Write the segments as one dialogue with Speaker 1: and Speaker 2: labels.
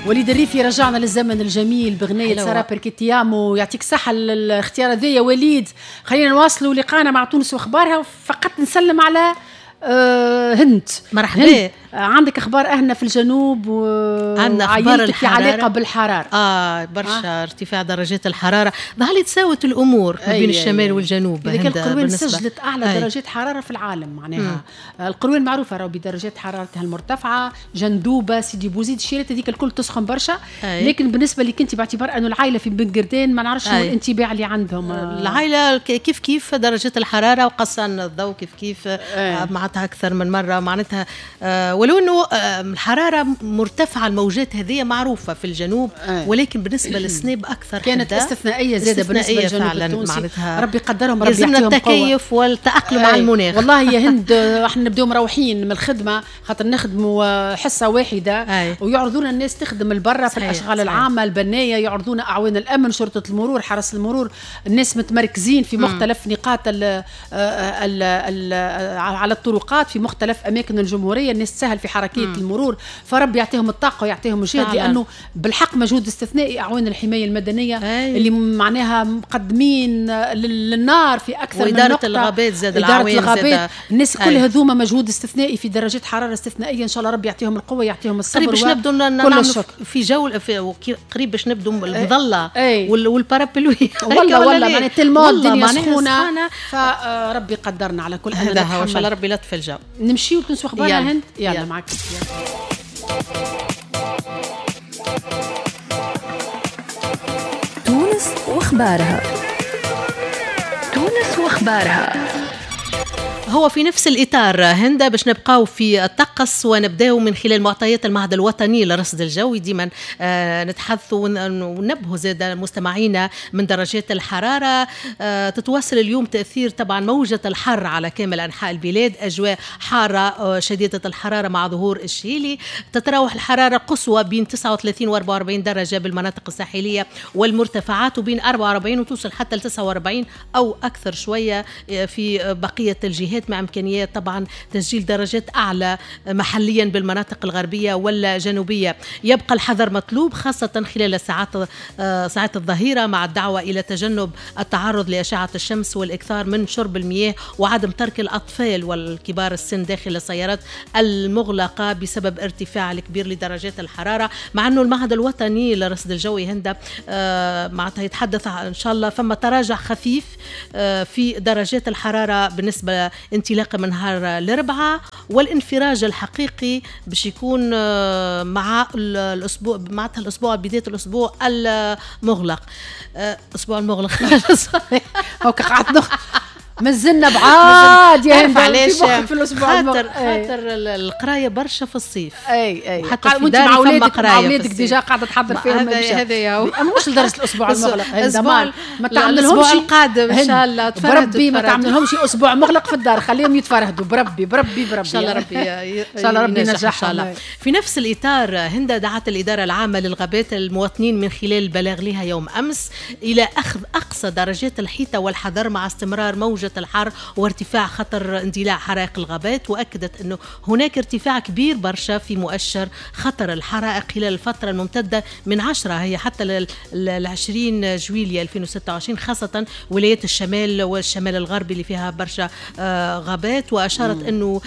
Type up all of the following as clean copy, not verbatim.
Speaker 1: وليد الريفي رجعنا للزمن الجميل بغنية سارة بيركيتيامو. يعطيك صحة الاختيار هذا يا وليد. خلينا نواصلوا لقانا مع تونس واخبارها. فقط نسلم على هند.
Speaker 2: مرحبا.
Speaker 1: عندك اخبار اهنا في الجنوب
Speaker 2: عندنا اخبار
Speaker 1: الحرارة علاقه بالحراره
Speaker 2: برشا ارتفاع درجات الحراره. ظهرت تساوت الامور ما بين الشمال والجنوب.
Speaker 1: هذيك القروين سجلت اعلى درجات حراره في العالم معناها. القروين معروفه راهو بدرجات حرارتها المرتفعه. جندوبه سيدي بوزيد الشيرات هذيك الكل تسخن برشا. لكن بالنسبه لك انت باعتبار انه العائله في بن قردان ما نعرفش الانطباع اللي عندهم.
Speaker 2: العائله كيف درجات الحراره وقصان الضوء كيف معناتها اكثر من مره معناتها. ولو انه الحراره مرتفعه الموجات هذه معروفه في الجنوب ولكن بالنسبه للسناب اكثر
Speaker 1: كانت استثنائيه زاده بالنسبه للجنوب التونسي. ربي قدرهم ربي
Speaker 2: يعطيهم التكيف والتاقلم مع المناخ.
Speaker 1: والله يا هند احنا نبداو مروحين من الخدمه خاطر نخدموا حصه واحده ويعرضونا الناس تخدم البرة في الاشغال العامه البنيه. يعرضونا اعوان الامن شرطه المرور حرس المرور. الناس متمركزين في مختلف نقاط على الطرقات في مختلف اماكن الجمهوريه. الناس تسهل في حركيه المرور فرب يعطيهم الطاقه ويعطيهم الجهد لانه بالحق مجهود استثنائي اعوان الحمايه المدنيه اللي معناها مقدمين للنار في اكثر من نقطه.
Speaker 2: الغابات زاد
Speaker 1: إدارة الغابات الناس كل هذوما مجهود استثنائي في درجات حراره استثنائيه. ان شاء الله رب يعطيهم القوه يعطيهم الصبر.
Speaker 2: قريب باش نبدو نعمل في جوله قريب باش نبدو المظله والبارابلوي
Speaker 1: والله معناتها التلمود الدنيا سخونه فربي قدرنا على كل
Speaker 2: هذا هو ان شاء الله ربي لطف الجو.
Speaker 1: نمشيو تنسوا اخبارنا هند. يلا معك.
Speaker 3: تونس واخبارها.
Speaker 2: هو في نفس الإطار هندا باش نبقاو في الطقس ونبداو من خلال معطيات المعهد الوطني لرصد الجو. ديما نتحدثوا وننبهوا زاد مستمعينا من درجات الحرارة. تتواصل اليوم تأثير طبعا موجة الحر على كامل أنحاء البلاد. أجواء حارة شديدة الحرارة مع ظهور الشيلي. تتراوح الحرارة قصوى بين 39 و 44 درجة بالمناطق الساحلية والمرتفعات وبين 44 وتوصل حتى ل 49 أو أكثر شوية في بقية الجهات مع إمكانيات طبعا تسجيل درجات أعلى محليا بالمناطق الغربية والجنوبية. يبقى الحذر مطلوب خاصة خلال ساعات الظهيرة مع الدعوة إلى تجنب التعرض لأشعة الشمس والإكثار من شرب المياه وعدم ترك الأطفال والكبار السن داخل السيارات المغلقة بسبب ارتفاع الكبير لدرجات الحرارة. مع أنه المعهد الوطني لرصد الجو هندا معناتها يتحدث إن شاء الله فما تراجع خفيف في درجات الحرارة بالنسبة انطلاقا من نهار الأربعاء والانفراج الحقيقي باش يكون مع الأسبوع معناتها الأسبوع بداية الأسبوع المغلق. أسبوع المغلق
Speaker 1: هوك قعدنا مازلنا بعاد يا هند
Speaker 2: علاش
Speaker 1: في الاسبوع
Speaker 2: خاطر القرايه برشا في الصيف.
Speaker 1: حتى في داري مع اولادك ديجا قاعده تحضر فيهم.
Speaker 2: هذا
Speaker 1: مش لدرجه الاسبوع المغلق.
Speaker 2: ما تعملهمش الاسبوع القادم ان شاء الله.
Speaker 1: بربي ما تعملهمش اسبوع مغلق في الدار. خليهم يتفرهدوا بربي
Speaker 2: ان شاء الله ربي ينجح ان شاء الله. في نفس الاطار هند دعت الاداره العامه للغابات المواطنين من خلال البلاغ لها يوم امس الى اخذ اقصى درجات الحيطه والحذر مع استمرار موجه الحر وارتفاع خطر اندلاع حرائق الغابات. وأكدت أنه هناك ارتفاع كبير برشا في مؤشر خطر الحرائق خلال الفترة الممتدة من 10 هي حتى 20 جويلية 2026 خاصة ولايات الشمال والشمال الغربي اللي فيها برشا غابات. وأشارت أنه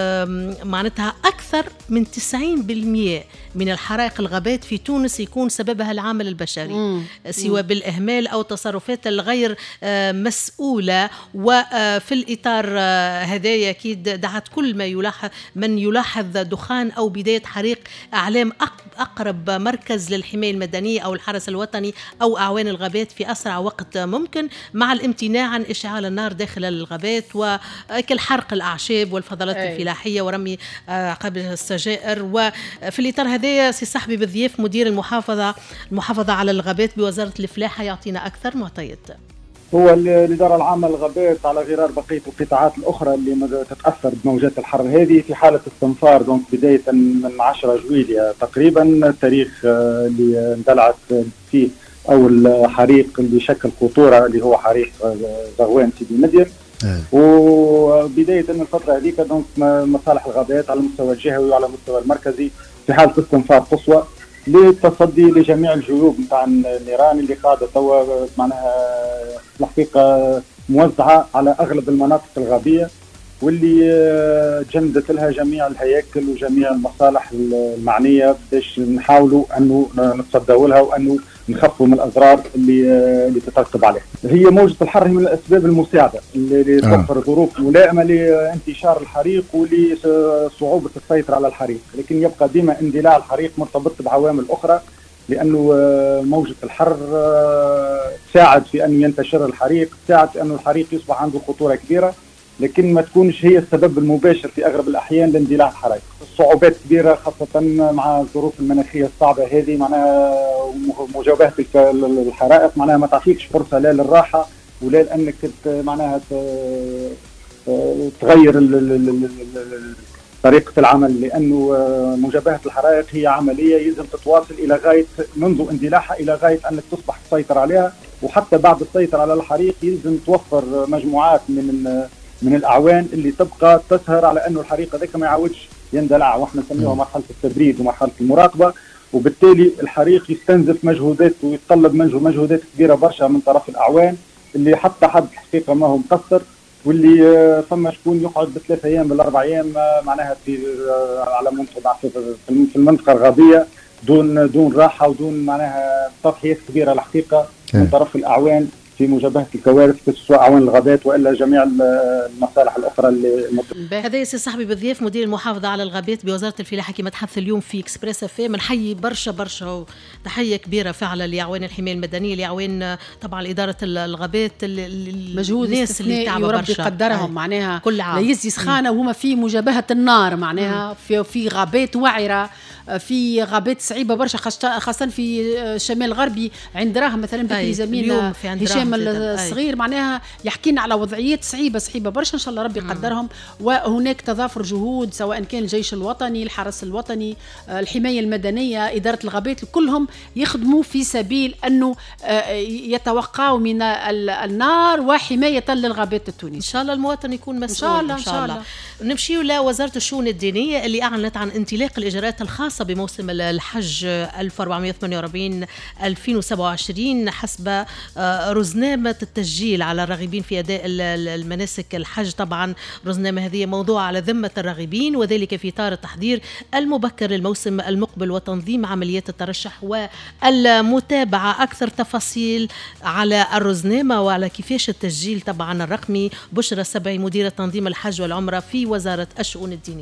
Speaker 2: معناتها أكثر من 90% من الحرائق الغابات في تونس يكون سببها العامل البشري سواء بالإهمال أو تصرفات الغير مسؤولة. وفي الإطار هذايا أكيد دعت كل من يلاحظ دخان أو بداية حريق إعلام أقرب مركز للحماية المدنية أو الحرس الوطني أو أعوان الغابات في أسرع وقت ممكن مع الامتناع عن إشعال النار داخل الغابات وكل حرق الأعشاب والفضلات الفلاحية ورمي قبل السجائر. وفي الإطار هذايا سي صاحبي بالضياف مدير المحافظة على الغابات بوزارة الفلاحة يعطينا أكثر معطيات.
Speaker 4: هو الإدارة العامة للغابات على غرار بقية القطاعات الأخرى اللي تتأثر بموجات الحر هذه في حالة استنفار دونك بداية من 10 جويلية تقريبا التاريخ اللي اندلعت فيه أول حريق اللي شكل خطورة اللي هو حريق زغوان سيدي مدين. وبداية الفترة هذيك دونك مصالح الغابات على المستوى الجهوي وعلى المستوى المركزي في حالة استنفار قصوى للتصدي لجميع الجيوب نتاع النيران اللي قاعده توا معناها الحقيقه موزعه على اغلب المناطق الغابيه، واللي جندت لها جميع الهياكل وجميع المصالح المعنيه باش نحاولوا انه نتصدوا لها وانه نخفوا من الاضرار اللي تترتب عليها. هي موجه الحر من الاسباب المساعده اللي توفر ظروف ملائمه لانتشار الحريق ولصعوبه السيطره على الحريق، لكن يبقى ديما اندلاع الحريق مرتبط بعوامل اخرى، لانه موجه الحر تساعد في ان ينتشر الحريق، تساعد في انه الحريق يصبح عنده خطوره كبيره، لكن ما تكونش هي السبب المباشر في اغلب الاحيان لاندلاع الحرائق. الصعوبات كبيره خاصه مع الظروف المناخيه الصعبه هذه، معناها مجابهه الحرائق معناها ما تعطيكش فرصه لا للراحه ولا لانك معناها تغير طريقه العمل، لانه مجابهه الحرائق هي عمليه يلزم تتواصل الى غايه منذ اندلاعها الى غايه انك تصبح تسيطر عليها، وحتى بعد السيطره على الحريق يلزم توفر مجموعات من الاعوان اللي تبقى تسهر على انه الحريق هذاك ما يعاودش يندلع، واحنا نسميها مرحله التبريد ومرحله المراقبه، وبالتالي الحريق يستنزف مجهودات ويتطلب مجهودات كبيره برشا من طرف الاعوان اللي حتى حد الحقيقه ما هو مقصر، واللي فما شكون يقعد ب3 ايام بال4 ايام معناها في على منطقه في المنطقه الغابيه دون راحه ودون معناها تضحيات كبيره الحقيقه من طرف الاعوان في مجابهه الكوارث، سواء اعوان الغابات والا جميع المصالح الاخرى اللي
Speaker 2: هذا يا سي صاحبي بالضياف مدير المحافظه على الغابات بوزاره الفلاحه كما تحدث اليوم في اكسبريس اف ام. نحيي برشا تحيه كبيره فعلا لاعوان الحمايه المدنيه، لاعوان طبعا اداره الغابات،
Speaker 1: مجهود
Speaker 2: الناس اللي تعبوا برشا
Speaker 1: يقدرهم معناها
Speaker 2: كل عام
Speaker 1: لا يزي سخانه وهما في مجابهه النار معناها في غابات وعره، في غابات صعيبه برشا خاصه في الشمال الغربي عند راهم مثلا في زميلنا هشام الصغير معناها يحكي لنا على وضعيات صعيبه برشا. ان شاء الله ربي يقدرهم. وهناك تضافر جهود سواء كان الجيش الوطني، الحرس الوطني، الحمايه المدنيه، اداره الغابات، كلهم يخدموا في سبيل انه يتوقعوا من النار وحمايه للغابات التونسيه.
Speaker 2: ان شاء الله المواطن يكون مسؤول
Speaker 1: ان شاء الله.
Speaker 2: نمشيو لوزاره الشؤون الدينيه اللي اعلنت عن انطلاق الاجراءات الخاصه بموسم الحج 1448-2027 حسب رزنامة التسجيل على الراغبين في أداء المناسك الحج. طبعا رزنامة هذه موضوع على ذمة الراغبين، وذلك في إطار التحضير المبكر للموسم المقبل وتنظيم عمليات الترشح والمتابعة. أكثر تفاصيل على الرزنامة وعلى كيفاش التسجيل طبعا الرقمي. بشرى السبعي مديرة تنظيم الحج والعمرة في وزارة الشؤون الدينية.